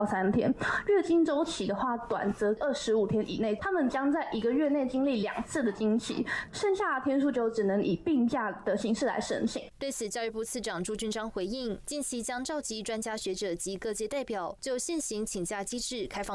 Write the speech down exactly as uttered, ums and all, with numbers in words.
三天，月经周期的话，短则二十五天以内，他们将在一个月内经历两次的经期，剩下的天数就只能以病假的形式来申请。 对此，教育部次长朱俊章回应，近期将召集专家学者及各界代表，就现行请假机制开放